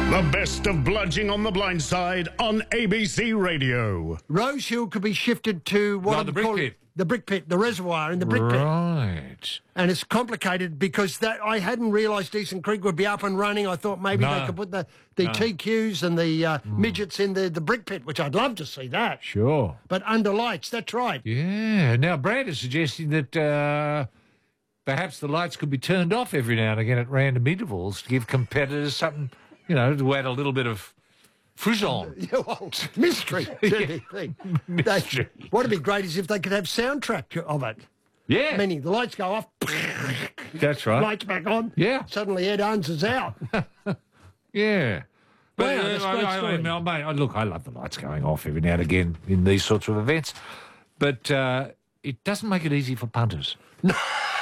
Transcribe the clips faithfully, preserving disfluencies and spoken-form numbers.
The best of Bludging on the Blind Side on A B C Radio. Rose Hill could be shifted to what No, I'm the brick calling- pit. The brick pit, the reservoir in the brick pit. Right. And it's complicated because that I hadn't realised Decent Creek would be up and running. I thought maybe No. they could put the, the No. T Qs and the uh, midgets in the, the brick pit, which I'd love to see that. Sure. But under lights, that's right. Yeah. Now, Brad is suggesting that uh, perhaps the lights could be turned off every now and again at random intervals to give competitors something, you know, to add a little bit of frisson. Yeah, well, mystery. thing. Mystery. They, what'd be great is if they could have soundtrack of it. Yeah. Meaning the lights go off, That's right. lights back on. Yeah. Suddenly Ed Huns is out. Yeah. But Wow, that's a great I, I, story. I, mean, I- look, I love the lights going off every now and again in these sorts of events, but uh, it doesn't make it easy for punters No.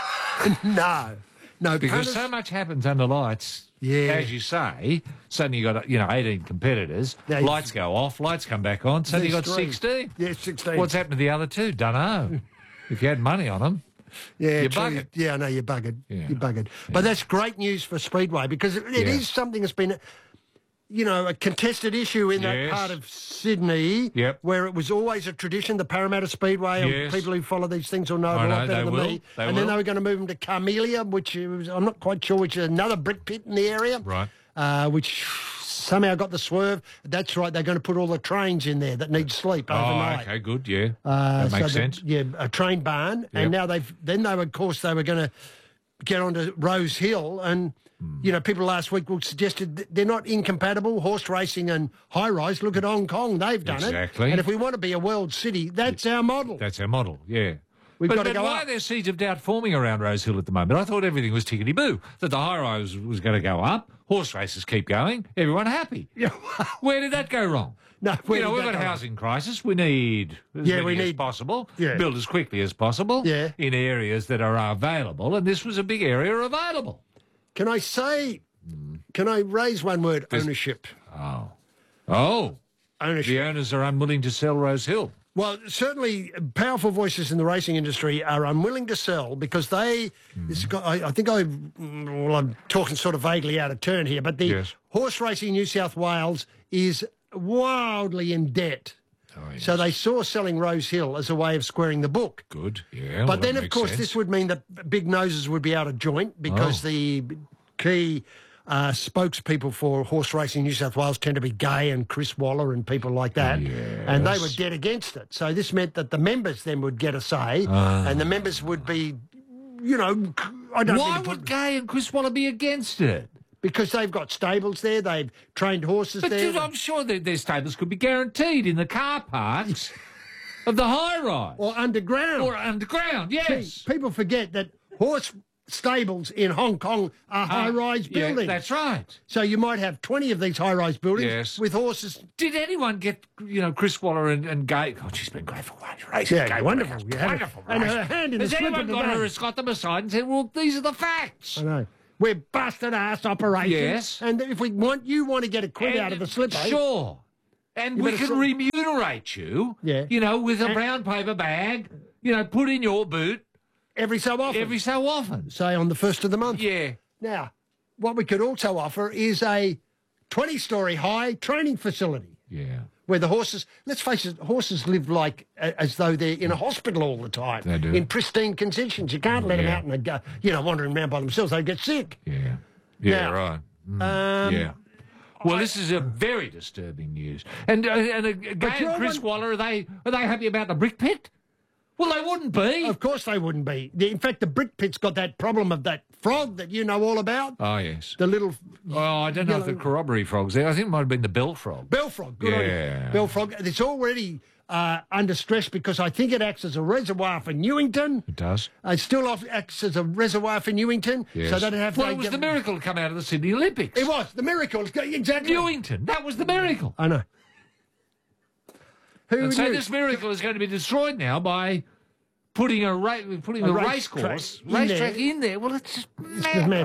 No, because punters- so much happens under lights. Yeah. As you say, suddenly you got you know eighteen competitors. Yeah, you- lights go off, lights come back on. Suddenly you got There's three. sixteen. Yeah, sixteen. What's happened to the other two? Don't know. If you had money on them, Yeah, You're true. buggered. Yeah, I know you're buggered. Yeah. You're buggered. But that's great news for Speedway because it, it Yeah. is something that's been, you know, a contested issue in that Yes. part of Sydney Yep. where it was always a tradition, the Parramatta Speedway, Yes. and people who follow these things will know I it a know, lot better they than will. me. They and then will. they were going to move them to Carmelia, which is, I'm not quite sure, which is another brick pit in the area. Right. Uh, which somehow got the swerve. That's right, they're going to put all the trains in there that need sleep overnight. oh, okay, good, yeah, Uh, that makes so the- sense. Yeah, a train barn, Yep. and now they've then they were, of course, they were going to get onto Rose Hill, and Hmm. you know, people last week suggested that they're not incompatible. Horse racing and high rise. Look at Hong Kong; they've done Exactly. it. And if we want to be a world city, that's our model. That's our model, yeah. We've but got to but go why up. are there seeds of doubt forming around Rose Hill at the moment? I thought everything was tickety-boo, that the high rise was going to go up, horse races keep going, everyone happy. Yeah, Where did that go wrong? No, where you know, did we've that got a go housing crisis. We need as Yeah, many we as need- possible, Yeah. build as quickly as possible Yeah. in areas that are available, and this was a big area available. Can I say? Can I raise one word? There's- Ownership. Oh. Oh. Ownership. The owners are unwilling to sell Rose Hill. Well, certainly powerful voices in the racing industry are unwilling to sell because they. This has got, I, I think I. Well, I'm talking sort of vaguely out of turn here, but the Yes. Horse Racing New South Wales is wildly in debt. Oh, yes. So they saw selling Rose Hill as a way of squaring the book. Good, yeah. well, But then, that of makes course, sense. this would mean that big noses would be out of joint because Oh. the key uh, spokespeople for Horse Racing New South Wales tend to be Gay and Chris Waller and people like that. And they were Yes. dead against it. So this meant that the members then would get a say Ah. and the members would be, you know, I don't Why think it would put- Gay and Chris Waller be against it? because they've got stables there, they've trained horses But there. dude, I'm sure that their stables could be guaranteed in the car parks of the high rise. or underground. Or underground, yes. People forget that horse stables in Hong Kong are high-rise Yeah, buildings. that's right. So you might have twenty of these high-rise buildings Yes. with horses. Did anyone get, you know, Chris Waller and, and Gay? God, she's been great for one racing. Yeah, Gay wonderful. Waller, You had wonderful. a- and her race. hand in the Has slip anyone of the got her van. and got them aside and said, well, these are the facts? I know. We're busted ass operations. Yes. And if we want, you want to get a quid out of the slip, eh? Sure. And You we better can sort- remunerate you, Yeah. you know, with a And- brown paper bag, you know, put in your boot Every so often. every so often. Say on the first of the month. Yeah. Now, what we could also offer is a twenty-storey high training facility Yeah. where the horses, let's face it, horses live like a- as though they're in a hospital all the time. They do. In pristine conditions. You can't let them Yeah. out and, they go, you know, wandering around by themselves. They get sick. Yeah. Yeah, Now, right. Mm, um, yeah. Well, this is a very disturbing news. And uh, and uh, Gay you're and Chris one- Waller, are they are they happy about the brick pit? Well, they wouldn't be. Of course they wouldn't be. The- In fact, the brick pit's got that problem of that frog that you know all about. Oh, yes. The little Oh, I don't know if the yellow- corroboree frog's there. I think it might have been the bell frog. bell frog. Good on Yeah. you. Bell frog. It's already uh, under stress because I think it acts as a reservoir for Newington. It does. It still off- acts as a reservoir for Newington. Yes. So they'd have well, to it was get- the miracle to come out of the Sydney Olympics. It was. The miracle. Exactly. Newington. That was the miracle. I know. Who And so knew? this miracle is going to be destroyed now by putting a ra- putting A a race race course, track in racetrack there. in there. Well, it's just It's madness. madness.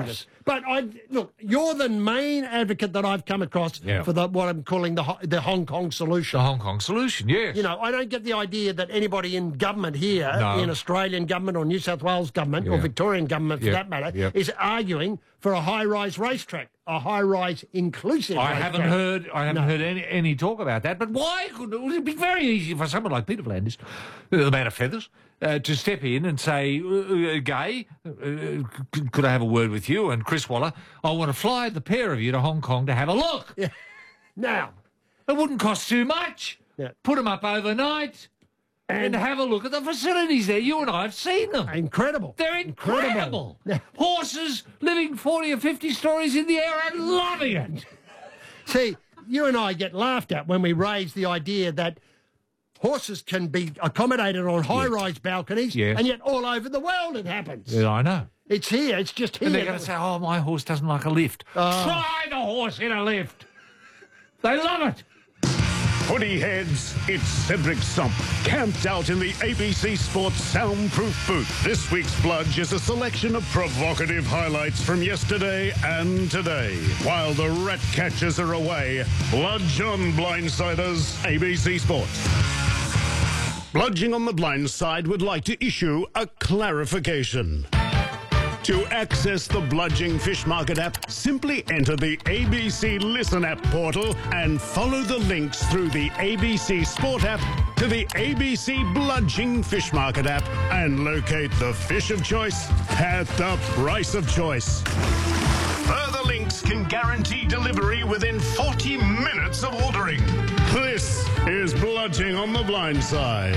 But I look, you're the main advocate that I've come across Yeah. for the, what I'm calling the Ho- the Hong Kong solution. The Hong Kong solution, yes. You know, I don't get the idea that anybody in government here, No. in Australian government or New South Wales government or Yeah. Victorian government for Yeah. that matter, Yeah. is arguing for a high-rise racetrack, a high-rise inclusive I racetrack. haven't heard. I haven't No. heard any, any talk about that. But why could it would be very easy for someone like Peter V'landys, the man of feathers, uh, to step in and say, uh, uh, "Gay, uh, c- could I have a word with you?" And Chris Waller, I want to fly the pair of you to Hong Kong to have a look. Yeah. Now, It wouldn't cost too much. Yeah. Put them up overnight and, have a look at the facilities there. You and I have seen them. incredible. They're incredible. Yeah. Horses living forty or fifty stories in the air and loving it. See, you and I get laughed at when we raise the idea that horses can be accommodated on high-rise balconies, Yes. and yet all over the world it happens. Yeah, I know. It's here. It's just here. And they're going to say, oh, my horse doesn't like a lift. Try the horse in a lift. They love it. Footy heads, it's Cedric Stump, camped out in the A B C Sports soundproof booth. This week's Bludge is a selection of provocative highlights from yesterday and today. While the rat catchers are away, Bludge on Blindsiders, A B C Sports. Bludging on the Blind Side would like to issue a clarification. To access the Bludging Fish Market app, simply enter the A B C Listen app portal and follow the links through the A B C Sport app to the A B C Bludging Fish Market app and locate the fish of choice at the price of choice. Further links can guarantee delivery within forty minutes of ordering. This is Bludging on the Blind Side.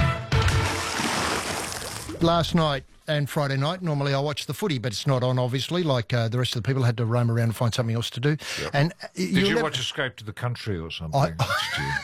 Last night and Friday night, normally I watch the footy, but it's not on, obviously, like uh, the rest of the people had to roam around and find something else to do. Yep. And uh, Did you'll you never- watch Escape to the Country or something? I- last year?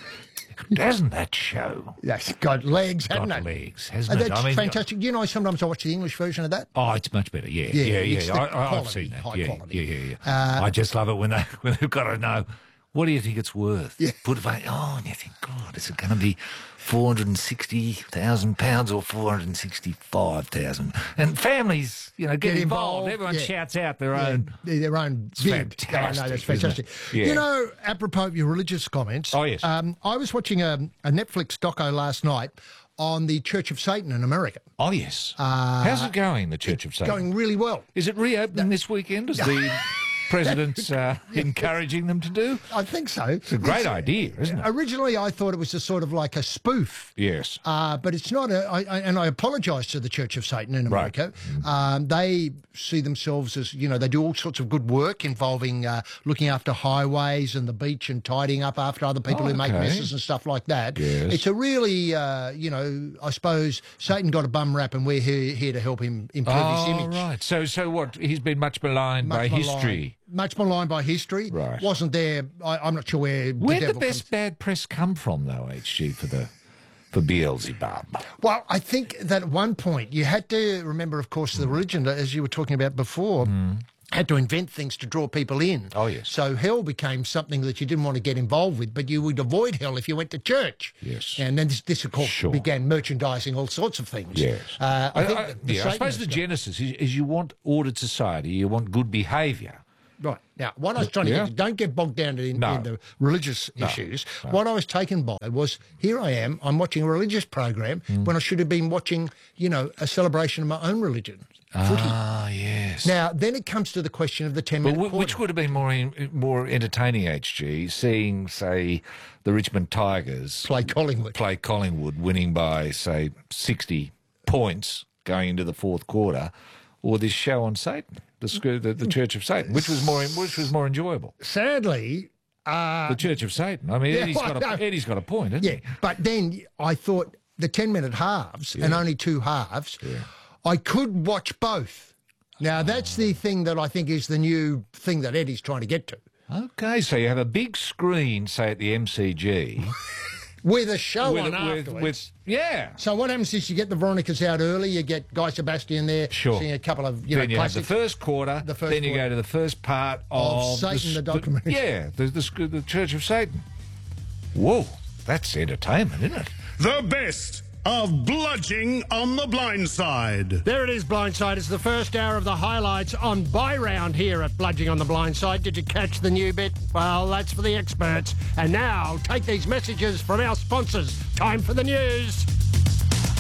Hasn't that show Yes, got legs, got hasn't it? legs? Uh, Hasn't it? that's I mean, fantastic. You know, sometimes I watch the English version of that. Oh, it's much better. Yeah, Yeah, yeah, yeah. it's the I, I, I've quality, seen that. high Yeah, quality. yeah, yeah, yeah. Uh, I just love it when they when they've got to know what do you think it's worth. Yeah. Put it back. Oh, and you think, God, is it going to be four hundred and sixty thousand pounds or four hundred and sixty-five thousand? And families, you know, get, Get involved. involved, Everyone yeah. shouts out their Yeah, own. their their own bid. fantastic, Yeah, I know, that's isn't it? fantastic. Yeah. You know, apropos of your religious comments. Oh, yes. Um, I was watching a, a Netflix doco last night on the Church of Satan in America. Oh yes. How's it going? The Church of Satan. Going really well. Is it reopening this weekend? As the president's uh, encouraging them to do? I think so. It's a great idea, isn't it? Originally, I thought it was a sort of like a spoof. Yes. Uh, but it's not a, I, I, and I apologise to the Church of Satan in Right. America. Um, they see themselves as, you know, they do all sorts of good work involving uh, looking after highways and the beach and tidying up after other people Oh, who make okay. messes and stuff like that. Yes. It's a really, uh, you know, I suppose Satan got a bum rap and we're here, here to help him improve his Oh, image. right. So, so what? He's been much maligned Much by maligned- history. Much maligned by history. Right. Wasn't there, I, I'm not sure where Where the did the devil best comes- bad press come from, though, H G, for the for Beelzebub? Well, I think that at one point you had to remember, of course, the religion, as you were talking about before, had to invent things to draw people in. Oh, yes. So hell became something that you didn't want to get involved with, but you would avoid hell if you went to church. Yes. And then this, this of course, Sure. began merchandising all sorts of things. Yes. Uh, I, I, think I- that the yeah, I suppose the Satanists- genesis is, is you want ordered society, you want good behaviour. Right. Now, what I was trying to Yeah. get to, don't get bogged down in, No. in the religious issues. What I was taken by was, here I am, I'm watching a religious program Hmm. when I should have been watching, you know, a celebration of my own religion. Footy. Ah, yes. Now, then it comes to the question of the ten Well, minute wh- which would have been more in, more entertaining, H G, seeing, say, the Richmond Tigers play Collingwood. play Collingwood, winning by, say, sixty points going into the fourth quarter, or this show on Satan, the sc- the, the Church of Satan, which was more which was more enjoyable. Sadly, uh, The Church of Satan. I mean, Yeah, Eddie's well, got a no. Eddie's got a point, hasn't yeah. But then I thought the ten minute halves and only two halves, I could watch both. Now, that's the thing that I think is the new thing that Eddie's trying to get to. he? Okay, so you have a big screen, say at the M C G, With a show with, on with, afterwards. with yeah. So what happens is you get the Veronicas out early, you get Guy Sebastian there, Sure. sing a couple of, you Then know, you have the classics. first quarter. The first then you quarter. go to the first part of, Of Satan, s- the documentary. yeah, the, the the Church of Satan. Whoa, that's entertainment, isn't it? The best of Bludging on the Blind Side. There it is, Blindside. It's the first hour of the highlights on Buy Round here at Bludging on the Blind Side. Did you catch the new bit? Well, that's for the experts. And now, take these messages from our sponsors. Time for the news.